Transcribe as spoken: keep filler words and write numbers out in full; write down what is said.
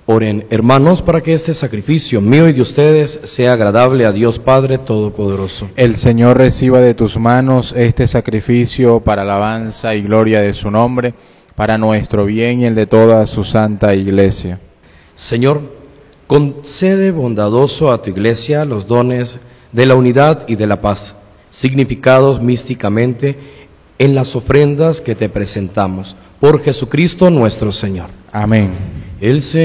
Oren, hermanos, para que este sacrificio mío y de ustedes sea agradable a Dios Padre Todopoderoso. El Señor reciba de tus manos este sacrificio para alabanza y gloria de su nombre, para nuestro bien y el de toda su santa Iglesia. Señor, concede bondadoso a tu Iglesia los dones de la unidad y de la paz, significados místicamente en las ofrendas que te presentamos. Por Jesucristo nuestro Señor. Amén. El Señor